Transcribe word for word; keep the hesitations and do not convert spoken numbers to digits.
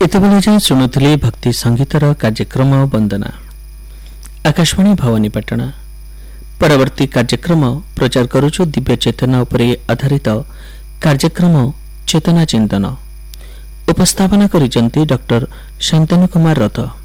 एतबेले जाए शुणुले भक्ति संगीतर कार्यक्रम वंदना आकाशवाणी भवानीपाटना। परवर्ती कार्यक्रम प्रचार करुछु दिव्य चेतना उपरे आधारित कार्यक्रम चेतना चिंतन। उपस्थापना करिसेंती डॉक्टर शांतनु कुमार रथ।